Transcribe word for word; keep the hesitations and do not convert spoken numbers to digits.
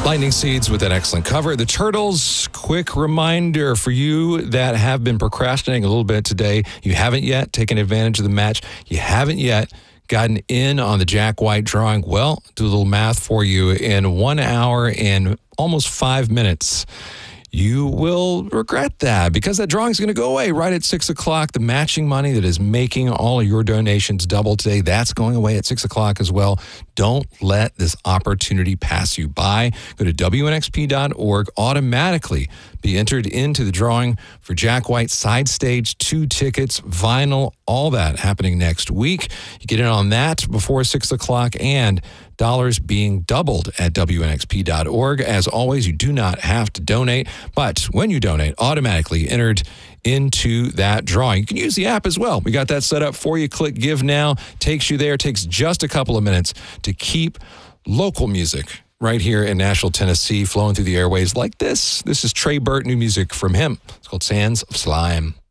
Lightning Seeds with an excellent cover. The Turtles, quick reminder for you that have been procrastinating a little bit today. You haven't yet taken advantage of the match. You haven't yet gotten in on the Jack White drawing. Well, do a little math for you. In one hour and almost five minutes, you will regret that because that drawing is going to go away right at six o'clock. The matching money that is making all of your donations double today, that's going away at six o'clock as well. Don't let this opportunity pass you by. Go to W N X P dot org. Automatically be entered into the drawing for Jack White Side Stage two tickets, vinyl, all that happening next week. You get in on that before six o'clock and dollars being doubled at W N X P dot org. As always, you do not have to donate, but when you donate, automatically entered into that drawing. You can use the app as well. We got that set up for you. Click Give Now. Takes you there. Takes just a couple of minutes to keep local music right here in Nashville, Tennessee, flowing through the airways like this. This is Trey Burt, new music from him. It's called Sands of Slime.